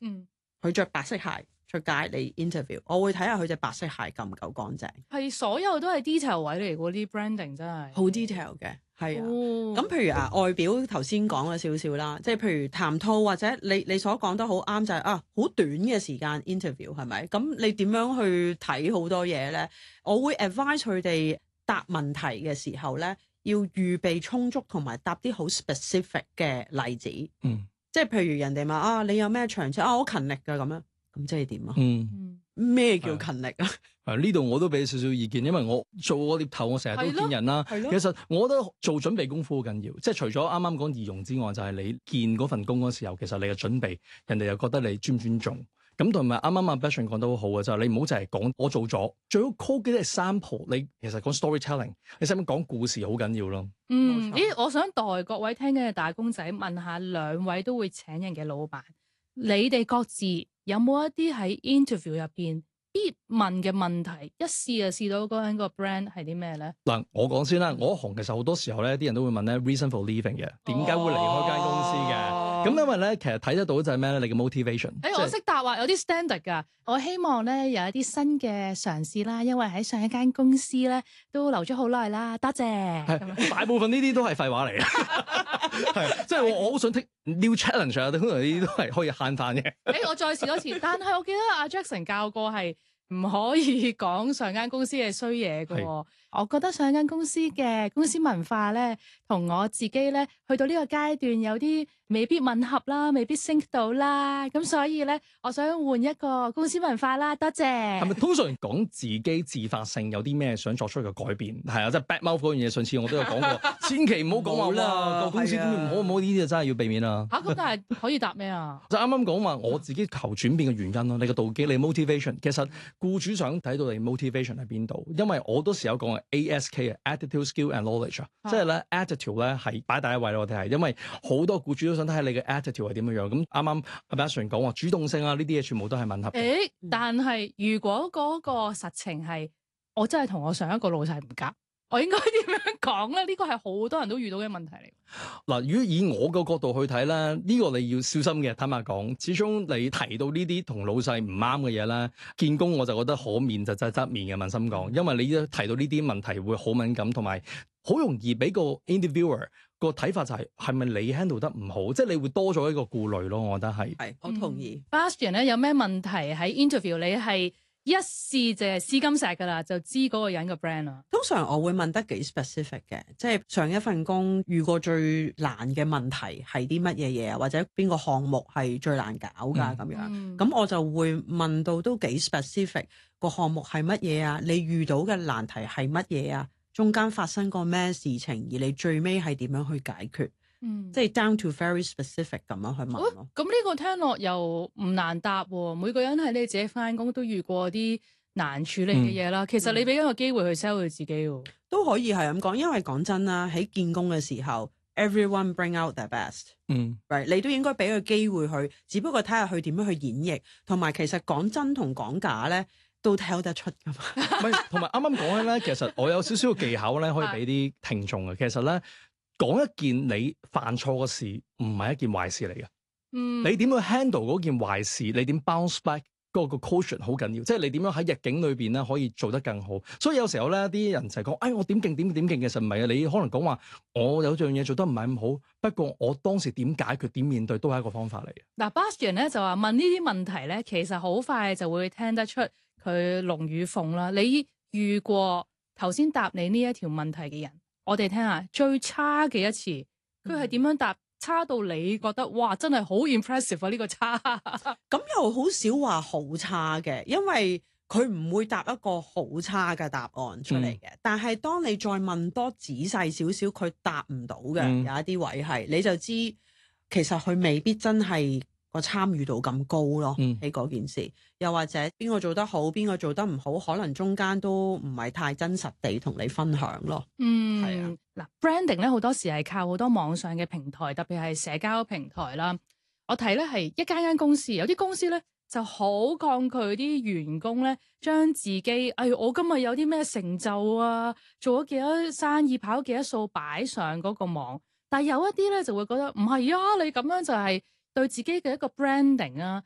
佢着白色鞋出街你 interview， 我會睇下佢隻白色鞋夠唔夠乾淨。 係所有都係 detail 位嚟㗎，啲 branding 真係好 detail 嘅，係啊。咁、 哦、 譬如外表頭先講咗少少啦，即係譬如談吐或者你所講得好啱就係好短嘅時間 interview 係咪？咁你點樣去睇好多嘢咧？我會 advise 佢哋答問題嘅時候咧，要預備充足同埋答啲好 specific 嘅例子。即係譬如人哋問你有咩長處我勤力㗎咁樣，咁即係點啊？咩叫勤力啊？ 呢度我都俾少少意見，因為我做個獵頭，我成日都見人啦。其實我覺得做準備功夫好緊要，即係除咗啱啱講儀容之外，就係你見嗰份工嗰時候，其實你嘅準備，人哋又覺得你尊唔尊重。咁同埋啱啱阿 Bertrand 講得好好嘅就係你唔好淨係講我做咗，最好 call 幾啲 sample。你其實講 storytelling， 你使唔使講故事好緊要咯？ 我想代各位聽緊嘅打工仔問下兩位都會請人嘅老闆，你哋各自有冇一啲喺 interview 入邊必問嘅問題？一試就試到嗰個人個 brand 係啲咩咧？嗱， 我講先啦，我一行其實好多時候咧，啲人都會問咧 reason for leaving 嘅，點解會離開間公司嘅？咁因為咧，其實睇得到就係咩咧？你嘅 motivation。 我識答話有啲 standard 㗎。我希望咧有一啲新嘅嘗試啦，因為喺上一間公司咧都留咗好耐啦。多謝。 大部分呢啲都係廢話嚟嘅，係即係我好想 take new challenge 啊！通常呢啲都係可以慳飯嘅。 我再試多次，但係我記得阿 Jackson 教過係唔可以講上間公司嘅衰嘢㗎。我覺得上間公司嘅公司文化咧，同我自己咧去到呢個階段有啲未必吻合啦，未必 sync 到啦。咁所以咧，我想換一個公司文化啦。多謝。係咪通常講自己自發性有啲咩想作出嘅改變？係啊，即係 bad mouth 嗰樣嘢，上次我都有講過，千祈唔好講話啦，個公司唔好唔好呢啲就真係要避免啦。 咁但係可以答咩啊？ 就啱啱講話我自己求轉變嘅原因咯，你個動機，你 motivation， 其實僱主想睇到你 motivation 喺邊度，因為我都時有講ASK 啊 ，attitude, skill and knowledge 啊，即係咧 attitude 咧係擺第一位咯，我哋係因為好多僱主都想睇下你嘅 attitude 係點樣樣。咁啱啱阿 Bertrand 講話主動性啊，呢啲嘢全部都係吻合。 但係如果嗰個實情係我真係同我上一個老細唔夾，我應該點樣講咧？呢個係好多人都遇到嘅問題嚟。 嗱，如果以我個角度去睇咧，呢個你要小心嘅。坦白講，始終你提到呢啲同老細唔啱嘅嘢咧，見工我就覺得可免就真係側面嘅。問心講，因為你一提到呢啲問題會好敏感，同埋好容易俾個 interviewer 個睇法就係咪你 handle 得唔好，即係你會多咗一個顧慮咯。我覺得係， 我同意。 Bastian 咧有咩問題喺 interview 你係一試就係試金石㗎啦，就知嗰個人個 brand 啦。 通常我會問得幾 specific 嘅，即係上一份工遇過最難嘅問題係啲乜嘢嘢啊，或者邊個項目係最難搞㗎咁樣。咁我就會問到都幾 specific，個項目係乜嘢啊？你遇到嘅難題係乜嘢啊？中間發生過咩事情，而你最尾係點樣去解決？即係 down to very specific 咁樣去問咯。 咁呢個聽落又唔難答喎。每個人喺你自己返工都遇過啲難處理嘅嘢啦。其實你俾一個機會去 sell 佢自己喎， 都可以係咁講。因為講真啦，喺見工嘅時候 ，everyone bring out their best。right，你都應該俾個機會佢，只不過睇下佢點樣去演繹。同埋其實講真同講假咧，都睇得出噶嘛。 唔係，同埋啱啱講緊咧，其實我有少少嘅技巧咧，可以俾啲聽眾嘅。其實咧，講一件你犯錯嘅事，唔係一件壞事嚟嘅。你點樣 handle 嗰件壞事？你點 bounce back 嗰個 caution 好緊要。即係你點樣喺逆境裏邊咧，可以做得更好。所以有時候咧，啲人就係講，我點勁點勁，其實唔係啊。你可能講話，我有樣嘢做得唔係咁好，不過我當時點解決、點面對，都係一個方法嚟嘅。 嗱，Bastian 咧就話問呢啲問題咧，其實好快就會聽得出佢龍與鳳啦。你遇過頭先答你呢一條問題嘅人，我哋聽下最差嘅一次，佢係點樣答？差到你覺得哇，真係好 impressive 啊！呢個差咁又好少話好差嘅，因為佢唔會答一個好差嘅答案出嚟嘅。但係當你再問多仔細少少，佢答唔到嘅，有一啲位係你就知其實佢未必真係個參與度咁高咯。喺嗰件事，又或者邊個做得好，邊個做得唔好，可能中間都唔係太真實地同你分享咯。係啊。 嗱，branding 咧好多時係靠好多網上嘅平台，特別係社交平台啦。我睇咧係一間公司，有啲公司咧就好抗拒啲員工咧將自己，我今日有啲咩成就啊，做咗幾多生意，跑幾多數擺上嗰個網。但係有一啲咧就會覺得唔係啊，你咁樣就係對自己嘅一個 branding 啊。